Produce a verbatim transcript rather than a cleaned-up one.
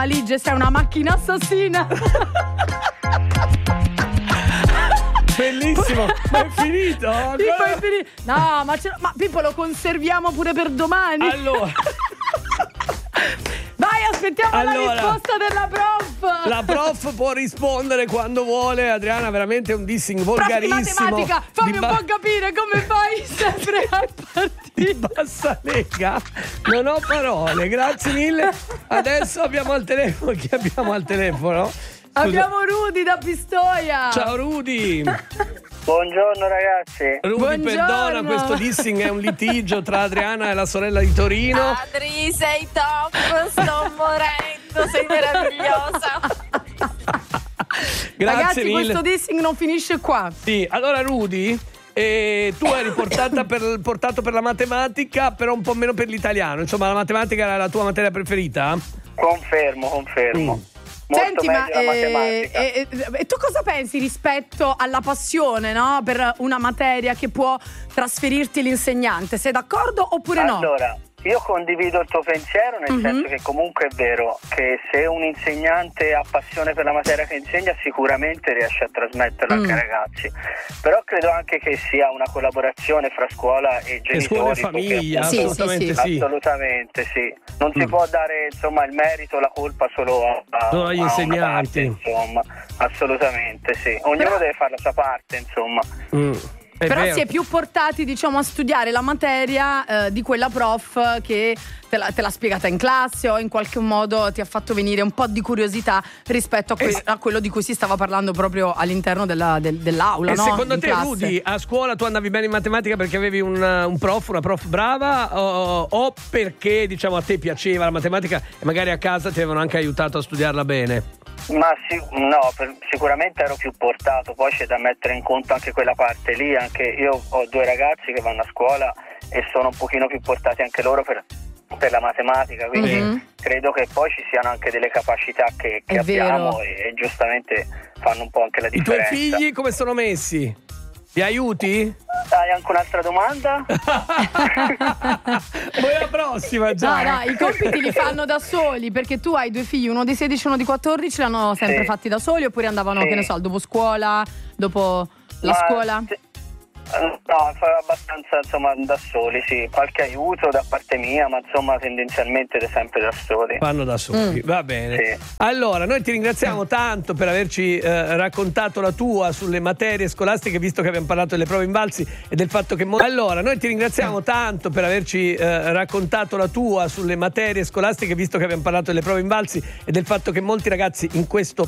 Lige, sei una macchina assassina. Bellissimo, ma è finito? Pippo è finito. No, ma, ce... ma Pippo lo conserviamo pure per domani. Allora Vai, aspettiamo allora, la risposta della prof. La prof può rispondere quando vuole. Adriana, veramente un dissing volgarissimo. Prof di matematica, fammi di un ba- po' capire come fai sempre a partire. Di bassa lega. Non ho parole, grazie mille. Adesso abbiamo al telefono. Chi abbiamo al telefono? Scusa. Abbiamo Rudy da Pistoia. Ciao Rudy. Buongiorno ragazzi. Rudy, Buongiorno. perdona, questo dissing è un litigio tra Adriana e la sorella di Torino. Adri, sei top, sto morendo, sei meravigliosa. Grazie Ragazzi, mille. questo dissing non finisce qua. Sì, allora Rudy, eh, tu eri portata per, portato per la matematica, però un po' meno per l'italiano. Insomma, la matematica era la tua materia preferita? Confermo, confermo. Mm. Molto Senti, ma meglio la matematica. eh, eh, eh, tu cosa pensi rispetto alla passione, no? Per una materia che può trasferirti l'insegnante? Sei d'accordo oppure no? Allora, io condivido il tuo pensiero, nel Mhm. senso che comunque è vero che se un insegnante ha passione per la materia che insegna, sicuramente riesce a trasmetterla anche Mm. ai ragazzi. Però credo anche che sia una collaborazione fra scuola e E scuola e genitori. famiglia, perché- Sì, assolutamente sì, sì. Assolutamente sì. Non si Mm. può dare insomma il merito, la colpa solo a, a- Solo agli a una insegnanti. parte, insomma, assolutamente sì. Ognuno Però- deve fare la sua parte, insomma. Mm, è Però vero. si è più portati, diciamo, a studiare la materia eh, di quella prof che te, la, te l'ha spiegata in classe o in qualche modo ti ha fatto venire un po' di curiosità rispetto a, que- E- a quello di cui si stava parlando proprio all'interno della, del- dell'aula, E no? secondo In te, classe. Rudy, a scuola tu andavi bene in matematica perché avevi un, un prof, una prof brava o, o perché, diciamo, a te piaceva la matematica e magari a casa ti avevano anche aiutato a studiarla bene? Ma sì, no, per- sicuramente ero più portato, poi c'è da mettere in conto anche quella parte lì, anche io ho due ragazzi che vanno a scuola e sono un pochino più portati anche loro per, per la matematica, quindi Mhm. credo che poi ci siano anche delle capacità che, che È abbiamo vero. e, e giustamente fanno un po' anche la I tuoi differenza. figli come sono messi? Ti aiuti? Hai anche un'altra domanda? Poi la prossima già. No, no, i compiti li fanno da soli perché tu hai due figli, uno di sedici e uno di quattordici, l'hanno sempre Sì. fatti da soli oppure andavano, Sì. che ne so, dopo scuola, dopo la Ma- scuola? sì. No, fa abbastanza insomma da soli, sì, qualche aiuto da parte mia, ma insomma tendenzialmente sempre da soli. Fanno da soli, Mm. va bene. Sì. Allora, noi ti ringraziamo tanto per averci eh, raccontato la tua sulle materie scolastiche, visto che abbiamo parlato delle prove invalsi e del fatto che... mo- allora, noi ti ringraziamo tanto per averci eh, raccontato la tua sulle materie scolastiche, visto che abbiamo parlato delle prove invalsi e del fatto che molti ragazzi in questo